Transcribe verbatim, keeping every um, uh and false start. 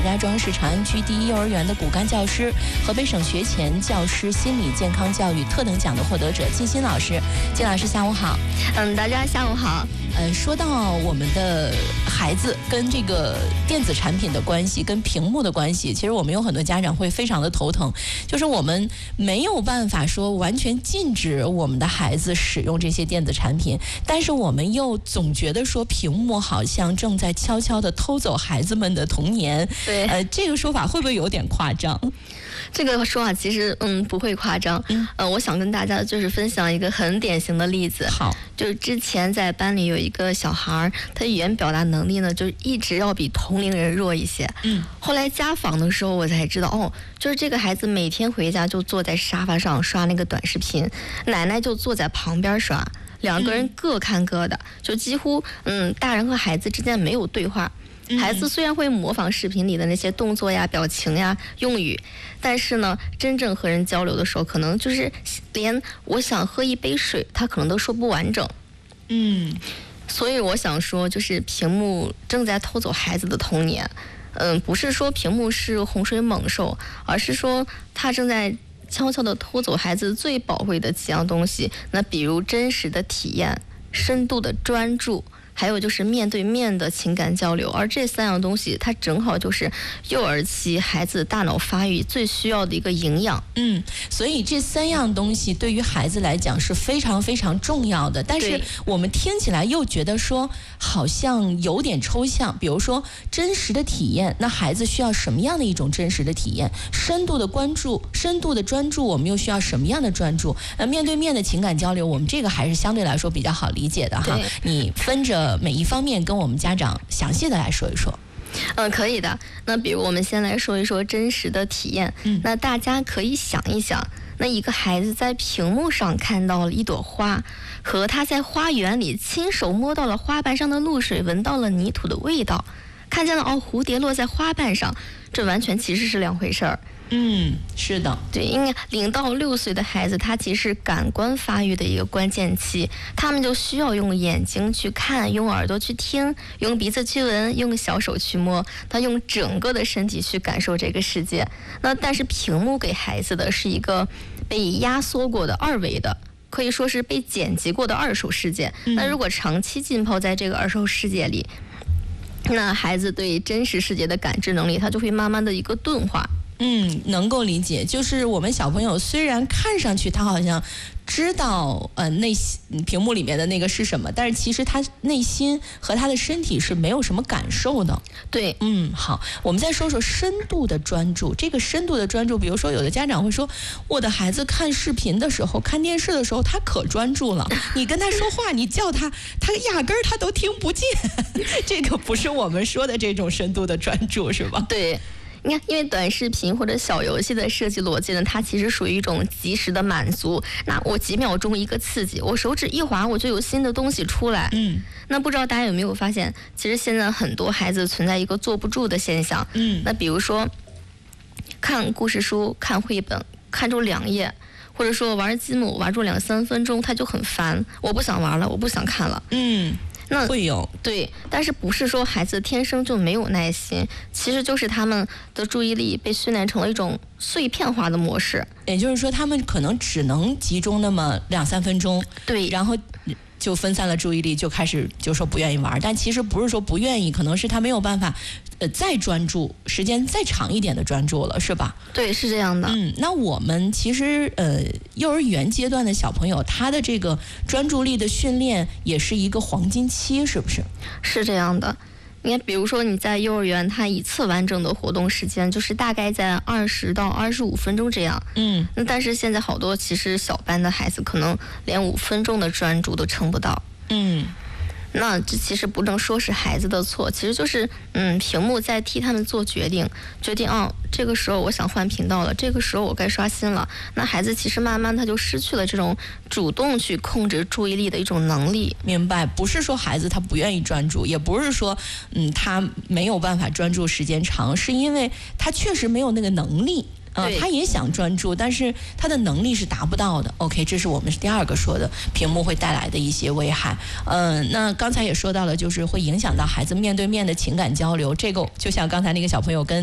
家庄市长安区第一幼儿园的骨干教师，河北省学前教师心理健康教育特等奖的获得者金鑫老师。金老师下午好。 嗯，大家下午好。 呃，说到我们的孩子跟这个电子产品的关系，跟屏幕的关系，其实我们有很多家长会非常的头疼，就是我们没有办法说完全禁止我们的孩子使用这些电子产品，但是我们又总觉得说屏幕好像正在悄悄地偷走孩子们的童年。 对， 呃，这个说法会不会有点夸张？ 这个说法其实嗯不会夸张，嗯，呃，我想跟大家就是分享一个很典型的例子。 好， 就是之前在班里有一个小孩，他语言表达能力呢，就一直要比同龄人弱一些。嗯，后来家访的时候，我才知道，哦，就是这个孩子每天回家就坐在沙发上刷那个短视频，奶奶就坐在旁边刷，两个人各看各的，就几乎嗯，大人和孩子之间没有对话。孩子虽然会模仿视频里的那些动作呀、表情呀、用语，但是呢，真正和人交流的时候，可能就是连我想喝一杯水，他可能都说不完整。嗯，所以我想说，就是屏幕正在偷走孩子的童年。嗯，不是说屏幕是洪水猛兽，而是说它正在悄悄地偷走孩子最宝贵的几样东西。那比如真实的体验、深度的专注，还有就是面对面的情感交流，而这三样东西，它正好就是幼儿期孩子大脑发育最需要的一个营养。 嗯，所以这三样东西对于孩子来讲是非常非常重要的，但是我们听起来又觉得说好像有点抽象。比如说真实的体验，那孩子需要什么样的一种真实的体验？深度的关注、深度的专注，我们又需要什么样的专注？呃，面对面的情感交流，我们这个还是相对来说比较好理解的哈。你分着每一方面跟我们家长详细的来说一说。 嗯，可以的。那比如我们先来说一说真实的体验。嗯，那大家可以想一想，那一个孩子在屏幕上看到了一朵花，和他在花园里亲手摸到了花瓣上的露水，闻到了泥土的味道，看见了哦蝴蝶落在花瓣上，这完全其实是两回事儿。 嗯，是的， 对，因为零到六岁的孩子，他其实是感官发育的一个关键期，他们就需要用眼睛去看，用耳朵去听，用鼻子去闻，用小手去摸，他用整个的身体去感受这个世界。那但是屏幕给孩子的是一个被压缩过的二维的，可以说是被剪辑过的二手世界。嗯、那如果长期浸泡在这个二手世界里，那孩子对真实世界的感知能力，他就会慢慢的一个钝化。 嗯，能够理解，就是我们小朋友虽然看上去他好像知道呃内心屏幕里面的那个是什么，但是其实他内心和他的身体是没有什么感受的。 对， 嗯，好，我们再说说深度的专注。这个深度的专注，比如说有的家长会说，我的孩子看视频的时候、看电视的时候，他可专注了，你跟他说话，你叫他，他压根儿他都听不见。这个不是我们说的这种深度的专注，是吧？ 对。你看，因为短视频或者小游戏的设计逻辑呢，它其实属于一种及时的满足。那我几秒钟一个刺激，我手指一滑，我就有新的东西出来。嗯，那不知道大家有没有发现，其实现在很多孩子存在一个坐不住的现象。嗯，那比如说看故事书、看绘本，看住两页，或者说玩积木玩住两三分钟，他就很烦，我不想玩了，我不想看了。嗯。 那会有对，但是不是说孩子天生就没有耐心，其实就是他们的注意力被训练成了一种碎片化的模式， 也就是说他们可能只能集中那么两三分钟， 对， 然后就分散了注意力，就开始就说不愿意玩，但其实不是说不愿意，可能是他没有办法呃再专注，时间再长一点的专注了，是吧？ 对，是这样的。 嗯，那我们其实呃幼儿园阶段的小朋友，他的这个专注力的训练也是一个黄金期，是不是？ 是这样的。你看，比如说你在幼儿园，它一次完整的活动时间就是大概在二十到二十五分钟这样。嗯，那但是现在好多其实小班的孩子可能连五分钟的专注都撑不到。嗯。那这其实不能说是孩子的错，其实就是嗯，屏幕在替他们做决定，决定哦，这个时候我想换频道了，这个时候我该刷新了。那孩子其实慢慢他就失去了这种主动去控制注意力的一种能力。 明白，不是说孩子他不愿意专注，也不是说嗯他没有办法专注时间长，是因为他确实没有那个能力。呃，他也想专注，但是他的能力是达不到的。OK， 这是我们第二个说的屏幕会带来的一些危害。嗯、呃，那刚才也说到了，就是会影响到孩子面对面的情感交流。这个就像刚才那个小朋友跟